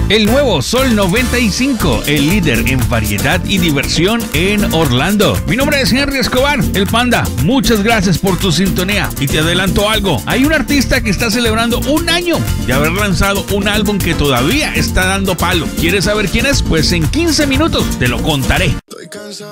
El nuevo Sol 95, el líder en variedad y diversión en Orlando. Mi nombre es Henry Escobar, el Panda. Muchas gracias por tu sintonía. Y te adelanto algo. Hay un artista que está celebrando un año de haber lanzado un álbum que todavía está dando palo. ¿Quieres saber quién es? Pues en 15 minutos te lo contaré.